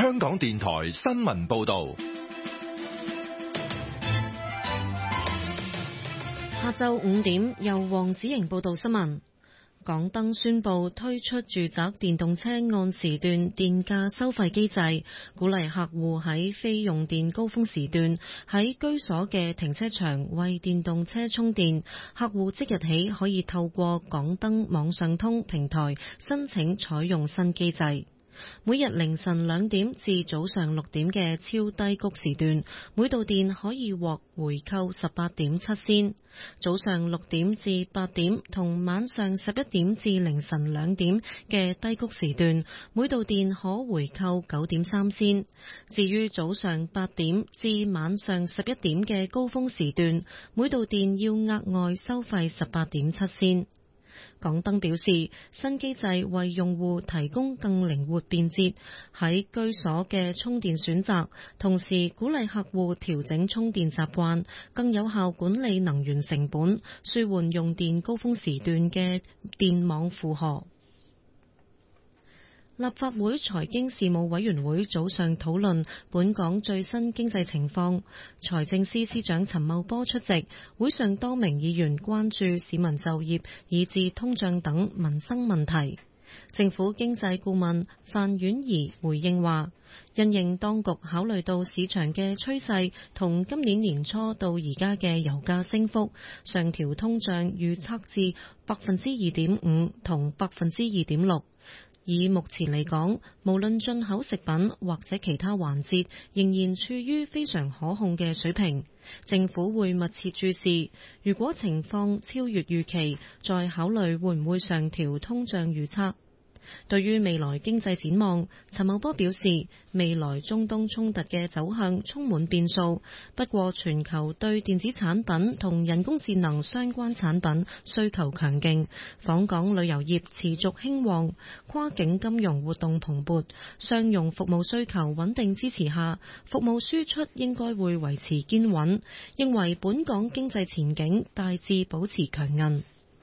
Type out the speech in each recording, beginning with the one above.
香港電台新聞報道。 下晝5點，由黃子瑩報道新聞。港燈宣布推出住宅電動車按時段電價收費機制，鼓勵客戶喺非用電高峰時段喺居所嘅停車場為電動車充電。客戶即日起可以透過港燈網上通平台申請採用新機制。每日凌晨2點至早上6點嘅超低谷時段，每度電可以獲回扣 18.7 仙；早上6點至8點同晚上11點至凌晨2點嘅低谷時段，每度電可回扣 9.3 仙。至於早上8點至晚上11點嘅高峰時段，每度電要額外收費 18.7 仙。港燈表示，新機制為用戶提供更靈活便捷喺居所嘅充電選擇，同時鼓勵客戶調整充電習慣，更有效管理能源成本，舒緩用電高峰時段嘅電網負荷。立法會財經事務委員會早上討論本港最新經濟情況，財政司司長陳茂波出席，會上多名議員關注市民就業以至通脹等民生問題。政府經濟顧問范婉儀回應話，因應當局考慮到市場嘅趨勢同今年年初到而家嘅油價升幅，上調通脹預測至 2.5% 同 2.6%。以目前嚟講，無論進口食品或者其他環節，仍然處於非常可控嘅水平。政府會密切注視，如果情況超越預期，再考慮會唔會上調通脹預測。對於未來經濟展望，陳茂波表示，未來中東衝突嘅走向充滿變數，不過全球對電子產品同人工智能相關產品需求強勁，訪港旅遊業持續興旺，跨境金融活動蓬勃，商用服務需求穩定支持下，服務輸出應該會維持堅穩，認為本港經濟前景大致保持強韌。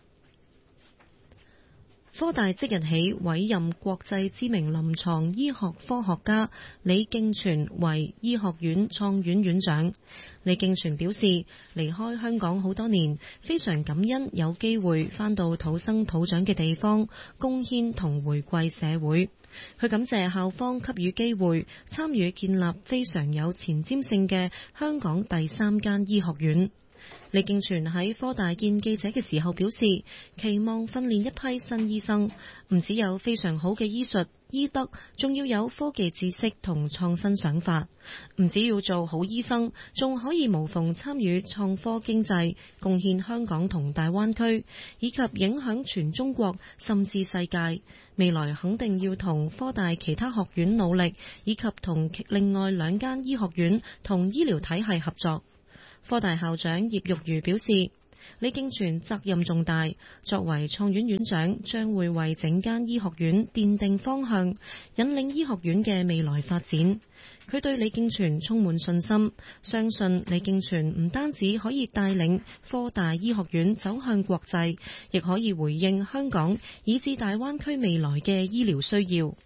科大即日起委任國際知名臨床醫學科學家李敬全為醫學院創院院長。李敬全表示，離開香港好多年，非常感恩有機會返到土生土長嘅地方，貢獻同回饋社會。佢感謝校方給予機會，參與建立非常有前瞻性嘅香港第3間醫學院。李敬全喺科大見記者嘅時候表示，期望訓練一批新醫生，唔只有非常好嘅醫術醫德，仲要有科技知識同創新想法。唔只要做好醫生，仲可以無縫參與創科經濟，貢獻香港同大灣區，以及影響全中國甚至世界。未來肯定要同科大其他學院努力，以及同另外2間醫學院同醫療體系合作。科大校長葉玉如表示，李敬全責任重大，作為創院院長，將會為整間醫學院奠定方向，引領醫學院嘅未來發展。佢對李敬全充滿信心，相信李敬全唔單止可以帶領科大醫學院走向國際，亦可以回應香港以至大灣區未來嘅醫療需要。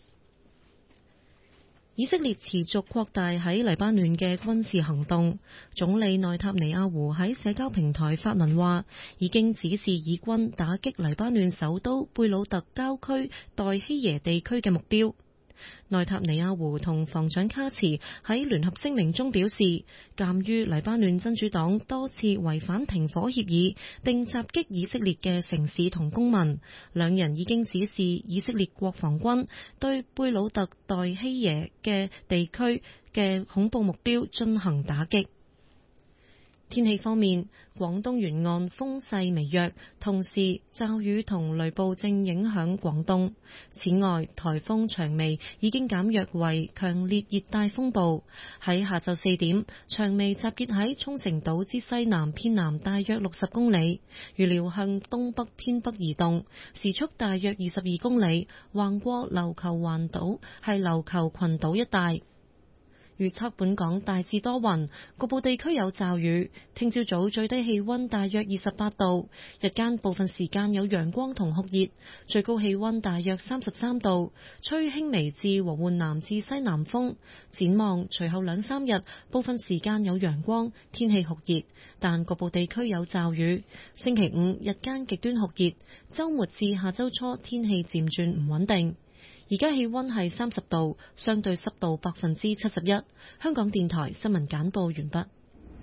以色列持續擴大喺黎巴嫩嘅軍事行動，總理內塔尼亞胡喺社交平台發文話，已經指示以軍打擊黎巴嫩首都貝魯特郊區代希耶地區嘅目標。內塔尼亞胡同防長卡茨喺聯合聲明中表示，鑑於黎巴嫩真主黨多次違反停火協議並襲擊以色列嘅城市同公民，兩人已經指示以色列國防軍對貝魯特代希耶嘅地區嘅恐怖目標進行打擊。天氣方面，廣東沿岸風勢微弱，同時驟雨同雷暴正影響廣東。此外，颱風長眉已經減弱為強烈熱帶風暴。喺下晝4點，長眉集結喺沖繩島之西南偏南大約60公里，預料向東北偏北移動，時速大約22公里，橫過琉球環島係琉球群島一帶。 預測本港大致多雲，局部地區有驟雨。聽朝早最低氣溫大約28度，日間部分時間有陽光同酷熱，最高氣溫大約33度，吹輕微至和緩南至西南風。展望隨後2、3日，部分時間有陽光，天氣酷熱，但局部地區有驟雨。星期5日間極端酷熱，週末至下週初天氣漸轉唔穩定。而家氣溫係30度，相對濕度71%。香港電台新聞簡報完畢。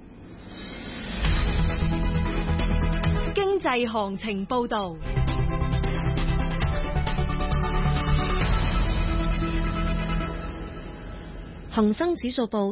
經濟行情報道。 恒生指數報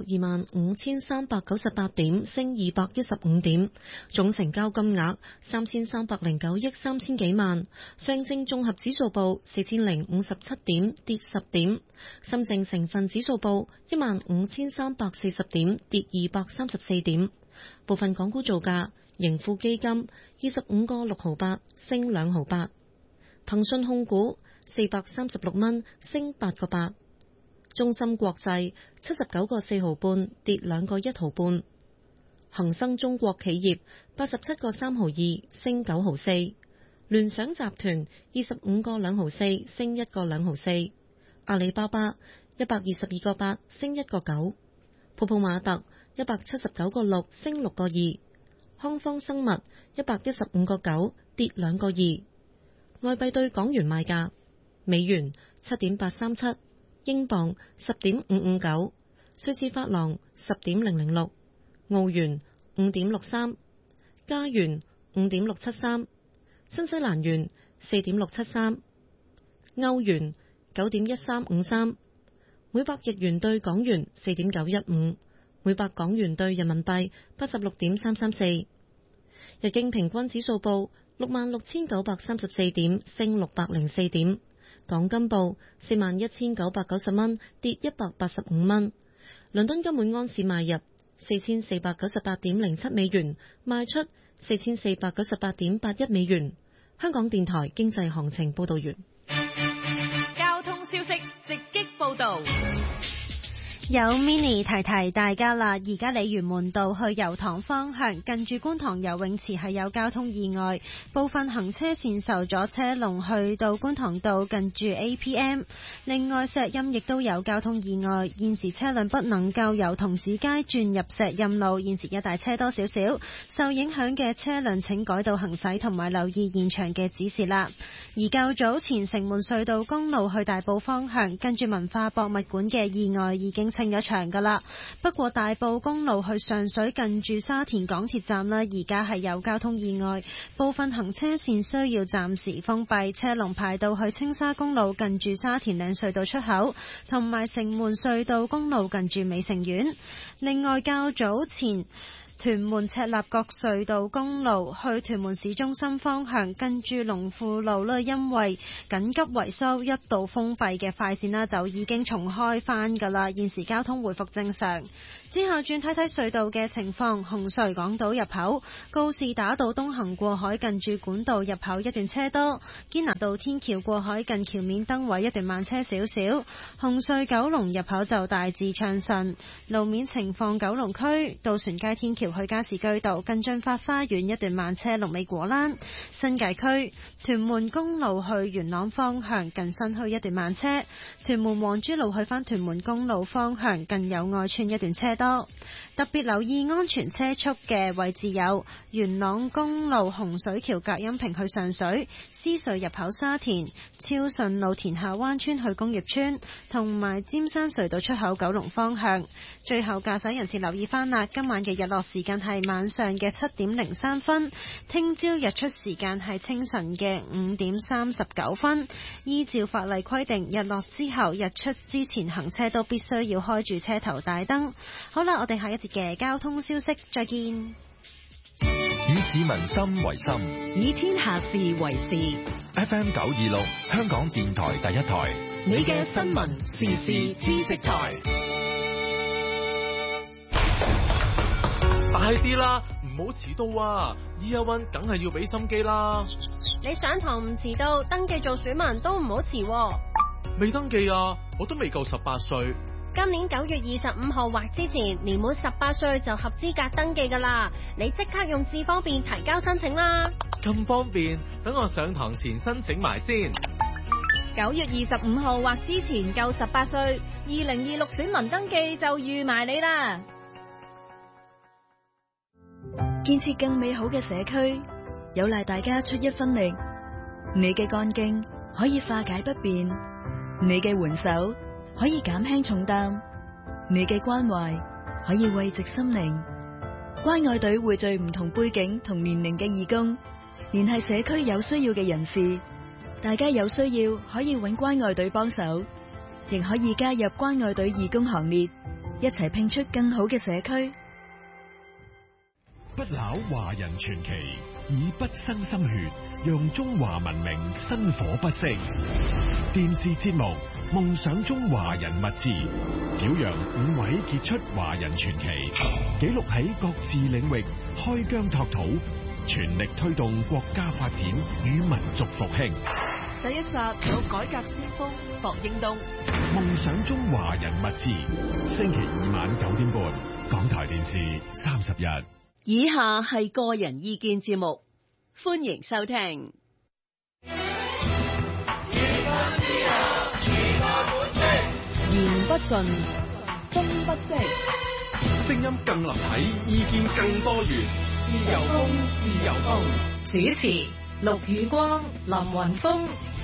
25,398點，升215點，總成交金額3309億3000幾萬。上證綜合指數報4057點，跌10點。深證成分指數報15340點，跌234點。部分港股造價：盈富基金25個6毫8，升2毫8；騰訊控股436蚊，升8個8。中芯國際79個4毫半，跌2個1毫半。恒生中國企業87個3毫2，升9毫4。聯想集團25個2毫4，升1個2毫4。阿里巴巴122個8，升1個9。泡泡瑪特179個6，升6個2。康方生物115個9，跌2個2。外幣對港元賣價：美元7.837。英鎊10.559，瑞士法郎10.006，澳元5.63，加元5.673，新西蘭元4.673，歐元9.1353，每百日元對港元4.915，每百港元對人民幣86.334。日經平均指數報66,934點，升604點。港金報41,990蚊，跌185蚊。倫敦金每安士買入4498.07美元，賣出4498.81美元。香港電台經濟行情報道完。 交通消息直擊報道。 有 Mini 提提大家啦，而家鯉魚門道去油塘方向，近住觀塘游泳池係有交通意外，部分行車線受阻，車龍去到觀塘道近住 APM。另外石蔭亦都有交通意外，現時車輛不能夠由童子街轉入石蔭路，現時一大車多少少，受影響嘅車輛請改道行駛同埋留意現場嘅指示啦。而較早前城門隧道公路去大埔方向，跟住文化博物館嘅意外已經清咗場噶啦，不過大埔公路去上水近住沙田港鐵站啦，而家係有交通意外，部分行車線需要暫時封閉，車龍排到去青沙公路近住沙田嶺隧道出口，同埋城門隧道公路近住美城苑。另外較早前屯門赤鱲角隧道公路去屯門市中心方向，跟住龍富路啦，因為緊急維修一度封閉嘅快線啦，就已經重開返噶啦，現時交通回復正常。之後轉睇睇隧道嘅情況，紅隧港島入口告士打道東行過海近住管道入口一段車多，堅拿道天橋過海近橋面燈位一段慢車少少。紅隧九龍入口就大致暢順。路面情況，九龍區渡船街天橋去加士居道近駿發花園一段慢車，龍尾果欄。新界區屯門公路去元朗方向近新墟一段慢車，屯門黃珠路去返屯門公路方向近友愛邨一段車多。特別留意安全車速嘅位置有元朗公路洪水橋隔音屏去上水，獅隧入口沙田，超順路田下灣村去工業村，同埋尖山隧道出口九龍方向。最後駕駛人士留意翻啦，今晚嘅日落時間係晚上嘅7:03分，聽朝日出時間係清晨嘅5:39分。依照法例規定，日落之後日出之前行車都必須要開住車頭大燈。好啦，我哋下一節嘅交通消息再見。 以市民心為心， 以天下事為事。 FM 926，香港電台第一台， 你嘅新聞時事知識台。 大啲啦，唔好遲到啊！ Year One 梗係要俾心機啦。 你上堂唔遲到，登記做選民都唔好遲喎。 未登記啊，我都未夠18歲。 今年9月25號或之前年滿18歲就合資格登記㗎啦。你即刻用智方便提交申請啦。 咁方便，等我上堂前申請埋先。 9月25號或之前夠18歲，2026選民登記就預埋你啦。 建設更美好嘅社區，有賴大家出一分力。你嘅幹勁可以化解不便，你嘅援手可以減輕重擔，你嘅關懷可以慰藉心靈。關愛隊匯聚唔同背景同年齡嘅義工，聯繫社區有需要嘅人士。大家有需要可以揾關愛隊幫手，亦可以加入關愛隊義工行列，一齊拼出更好嘅社區。 不朽華人傳奇，以不生心血，讓中華文明薪火不息。電視節目《夢想中華人物誌》，表揚5位傑出華人傳奇，記錄喺各自領域開疆拓土，全力推動國家發展與民族復興。 第一集有改革先鋒霍英東。 夢想中華人物誌，星期2晚9點半，港台電視31。 以下係個人意見節目，歡迎收聽。 言不盡，風不息， 聲音更立體，意見更多元。自由風，自由風。 主持：陸宇光、林雲峰。